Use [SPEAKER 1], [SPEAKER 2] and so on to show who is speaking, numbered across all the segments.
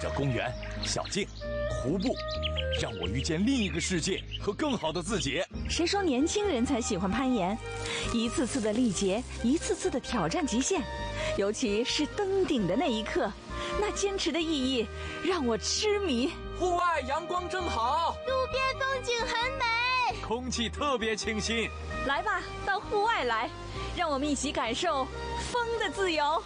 [SPEAKER 1] 者公园、小径、湖泊，让我遇见另一个世界和更好的自己。
[SPEAKER 2] 谁说年轻人才喜欢攀岩？一次次的历劫，一次次的挑战极限，尤其是登顶的那一刻，那坚持的意义让我痴迷。
[SPEAKER 1] 户外阳光正好，
[SPEAKER 3] 路边风景很美，
[SPEAKER 1] 空气特别清新。
[SPEAKER 2] 来吧，到户外来，让我们一起感受风的自由。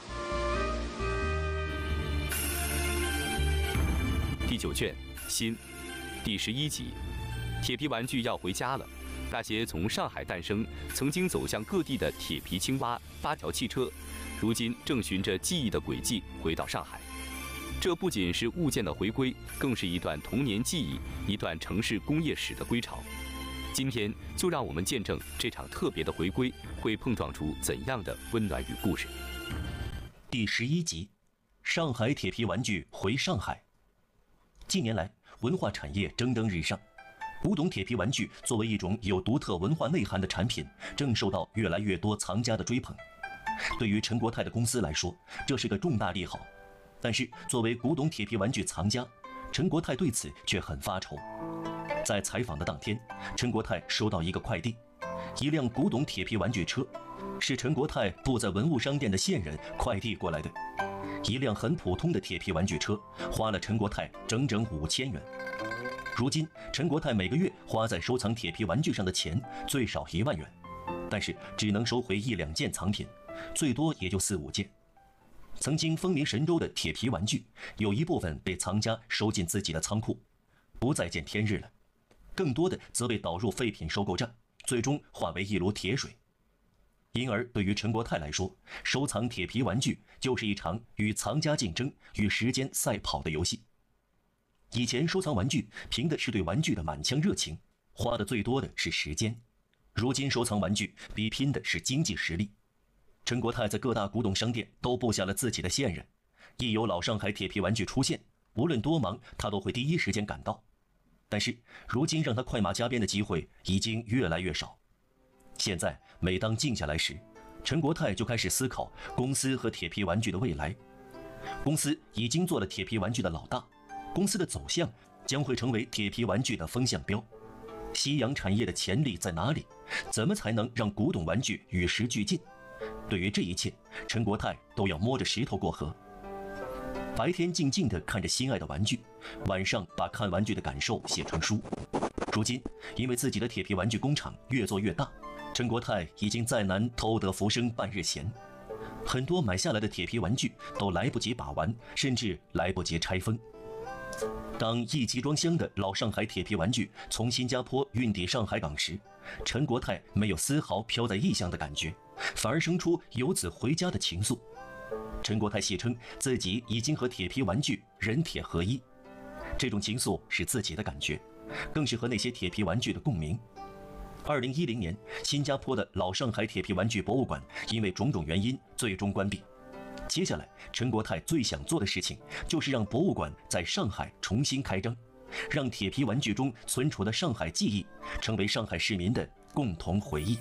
[SPEAKER 4] 第9卷，新，第11集，铁皮玩具要回家了。那些从上海诞生、曾经走向各地的铁皮青蛙、8条汽车，如今正循着记忆的轨迹回到上海。这不仅是物件的回归，更是一段童年记忆，一段城市工业史的归巢。今天就让我们见证这场特别的回归会碰撞出怎样的温暖与故事。
[SPEAKER 5] 第11集，上海铁皮玩具回上海。近年来，文化产业蒸蒸日上，古董铁皮玩具作为一种有独特文化内涵的产品，正受到越来越多藏家的追捧。对于陈国泰的公司来说，这是个重大利好。但是作为古董铁皮玩具藏家，陈国泰对此却很发愁。在采访的当天，陈国泰收到一个快递，一辆古董铁皮玩具车，是陈国泰布在文物商店的线人快递过来的。一辆很普通的铁皮玩具车，花了陈国泰整整5000元。如今，陈国泰每个月花在收藏铁皮玩具上的钱最少1万元，但是只能收回1-2件藏品，最多也就4-5件。曾经风靡神州的铁皮玩具，有一部分被藏家收进自己的仓库，不再见天日了；更多的则被导入废品收购站，最终化为一炉铁水。因而，对于陈国泰来说，收藏铁皮玩具就是一场与藏家竞争、与时间赛跑的游戏。以前收藏玩具凭的是对玩具的满腔热情，花的最多的是时间；如今收藏玩具比拼的是经济实力。陈国泰在各大古董商店都布下了自己的线人，一有老上海铁皮玩具出现，无论多忙，他都会第一时间赶到。但是，如今让他快马加鞭的机会已经越来越少。现在，每当静下来时，陈国泰就开始思考公司和铁皮玩具的未来。公司已经做了铁皮玩具的老大，公司的走向将会成为铁皮玩具的风向标。夕阳产业的潜力在哪里？怎么才能让古董玩具与时俱进？对于这一切，陈国泰都要摸着石头过河。白天静静地看着心爱的玩具，晚上把看玩具的感受写成书。如今，因为自己的铁皮玩具工厂越做越大，陈国泰已经再难偷得浮生半日闲。很多买下来的铁皮玩具都来不及把玩，甚至来不及拆封。当一集装箱的老上海铁皮玩具从新加坡运抵上海港时，陈国泰没有丝毫飘在异乡的感觉，反而生出游子回家的情愫。陈国泰戏称自己已经和铁皮玩具人铁合一，这种情愫是自己的感觉，更是和那些铁皮玩具的共鸣。2010年，新加坡的老上海铁皮玩具博物馆因为种种原因最终关闭。接下来，陈国泰最想做的事情就是让博物馆在上海重新开张，让铁皮玩具中存储的上海记忆成为上海市民的共同回忆。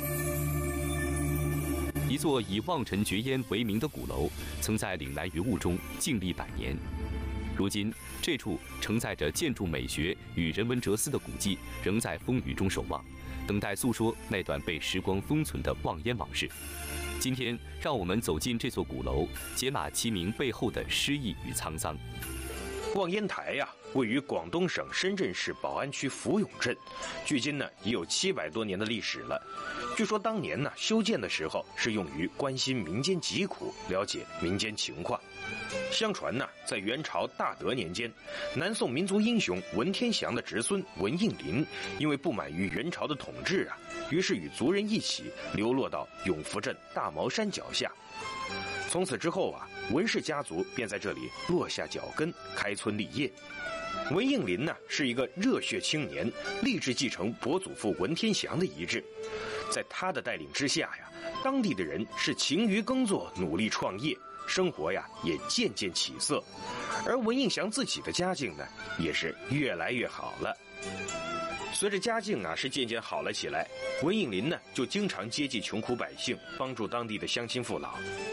[SPEAKER 4] 一座以望尘绝烟为名的鼓楼，曾在岭南云雾中静立100年。如今，这处承载着建筑美学与人文哲思的古迹，仍在风雨中守望，等待诉说那段被时光封存的望烟往事。今天，让我们走进这座鼓楼，解码其名背后的诗意与沧桑。
[SPEAKER 6] 望烟台呀，位于广东省深圳市宝安区福永镇，距今呢已有700多年的历史了。据说当年呢修建的时候是用于关心民间疾苦，了解民间情况。相传呢，在元朝大德年间，南宋民族英雄文天祥的侄孙文应麟，因为不满于元朝的统治啊，于是与族人一起流落到永福镇大茅山脚下。从此之后啊，文氏家族便在这里落下脚根，开村立业。文应麟呢，是一个热血青年，立志继承伯祖父文天祥的遗志。在他的带领之下呀，当地的人是勤于耕作，努力创业，生活呀也渐渐起色。而文应祥自己的家境呢，也是越来越好了。随着家境是渐渐好了起来，文应麟呢就经常接济穷苦百姓，帮助当地的乡亲父老。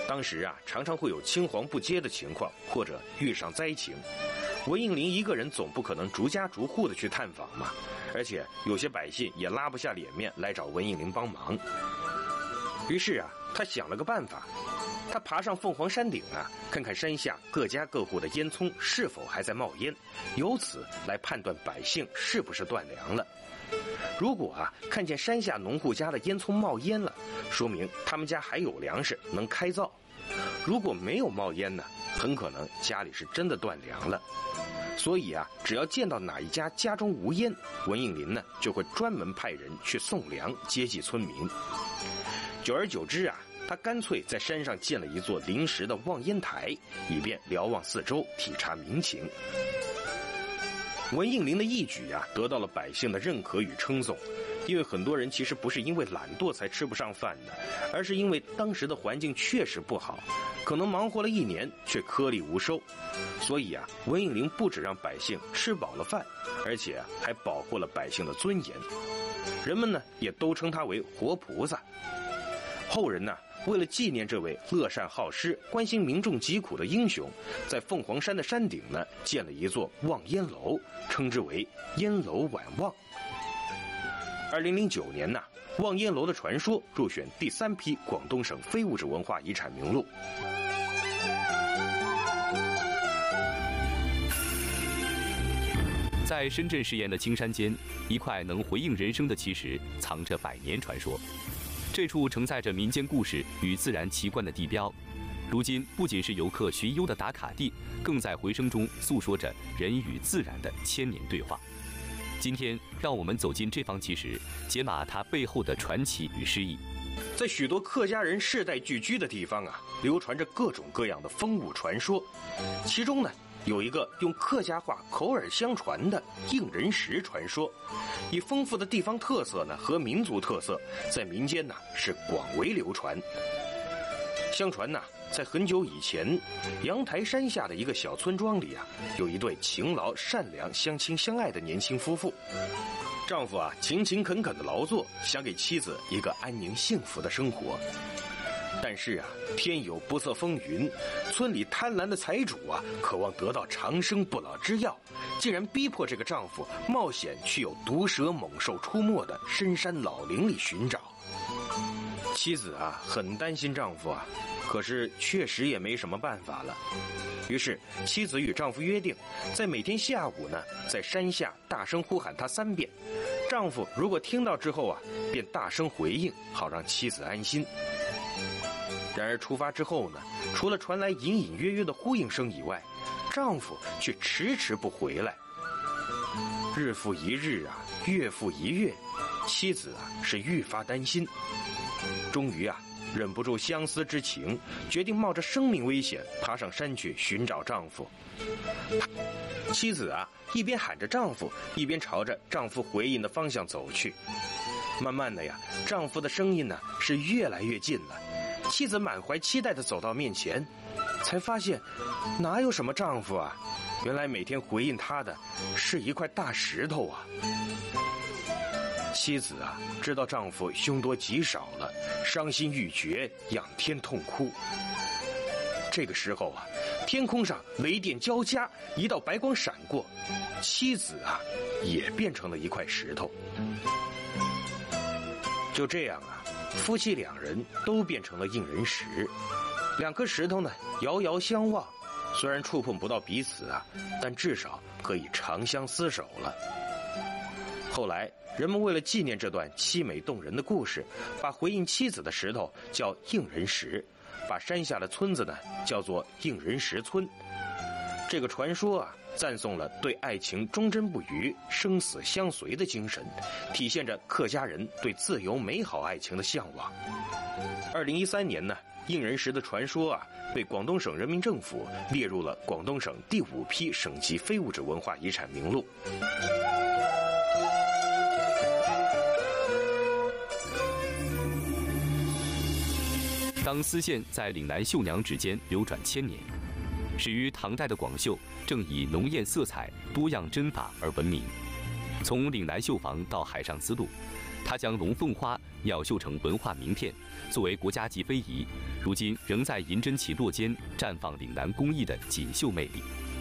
[SPEAKER 6] 当时啊，常常会有青黄不接的情况，或者遇上灾情。文应麟一个人总不可能逐家逐户的去探访嘛，而且有些百姓也拉不下脸面来找文应麟帮忙。于是啊，他想了个办法，他爬上凤凰山顶啊，看看山下各家各户的烟囱是否还在冒烟，由此来判断百姓是不是断粮了。如果啊看见山下农户家的烟囱冒烟了，说明他们家还有粮食能开灶；如果没有冒烟呢，很可能家里是真的断粮了。所以啊，只要见到哪一家家中无烟，文应麟呢就会专门派人去送粮接济村民。久而久之啊，他干脆在山上建了一座临时的望烟台，以便瞭望四周，体察民情。文应麟的义举啊，得到了百姓的认可与称颂。因为很多人其实不是因为懒惰才吃不上饭的，而是因为当时的环境确实不好，可能忙活了1年却颗粒无收。所以啊，文应麟不只让百姓吃饱了饭，而且还保护了百姓的尊严。人们呢也都称他为活菩萨。后人呢为了纪念这位乐善好施、关心民众疾苦的英雄，在凤凰山的山顶呢建了一座望烟楼，称之为烟楼晚望。2009年呢，望烟楼的传说入选第3批广东省非物质文化遗产名录。
[SPEAKER 4] 在深圳市沿的青山间，一块能回应人生的奇石，藏着100年传说。这处承载着民间故事与自然奇观的地标，如今不仅是游客寻幽的打卡地，更在回声中诉说着人与自然的千年对话。今天，让我们走进这方奇石，解码它背后的传奇与诗意。
[SPEAKER 6] 在许多客家人世代聚居的地方啊，流传着各种各样的风物传说，其中呢，有一个用客家话口耳相传的应人石传说，以丰富的地方特色呢和民族特色，在民间呢是广为流传。相传呢，在很久以前，阳台山下的一个小村庄里啊，有一对勤劳善良、相亲相爱的年轻夫妇。丈夫啊勤勤恳恳的劳作，想给妻子一个安宁幸福的生活。但是啊，天有不测风云，村里贪婪的财主啊，渴望得到长生不老之药，竟然逼迫这个丈夫冒险去有毒蛇猛兽出没的深山老林里寻找。妻子啊很担心丈夫啊，可是确实也没什么办法了。于是妻子与丈夫约定，在每天下午呢，在山下大声呼喊他3遍，丈夫如果听到之后啊，便大声回应，好让妻子安心。然而出发之后呢，除了传来隐隐约约的呼应声以外，丈夫却迟迟不回来。日复一日啊，月复一月，妻子啊是愈发担心。终于啊，忍不住相思之情，决定冒着生命危险爬上山去寻找丈夫。妻子啊一边喊着丈夫，一边朝着丈夫回应的方向走去。慢慢的呀，丈夫的声音呢是越来越近了。妻子满怀期待地走到面前，才发现哪有什么丈夫啊，原来每天回应她的是一块大石头啊。妻子啊知道丈夫凶多吉少了，伤心欲绝，仰天痛哭。这个时候啊，天空上雷电交加，一道白光闪过，妻子啊也变成了一块石头。就这样啊，夫妻2人都变成了应人石，2颗石头呢遥遥相望，虽然触碰不到彼此啊，但至少可以长相厮守了。后来人们为了纪念这段凄美动人的故事，把回应妻子的石头叫应人石，把山下的村子呢叫做应人石村。这个传说啊，赞颂了对爱情忠贞不渝、生死相随的精神，体现着客家人对自由美好爱情的向往。2013年呢，应人石的传说啊，被广东省人民政府列入了广东省第5批省级非物质文化遗产名录。
[SPEAKER 4] 当丝线在岭南绣娘指间流转1000年，始于唐代的广绣正以浓艳色彩、多样针法而闻名。从岭南绣坊到海上丝路， 他将龙凤花鸟绣成文化名片，作为国家级非遗，如今仍在银针旗落间绽放岭南工艺的锦绣魅力。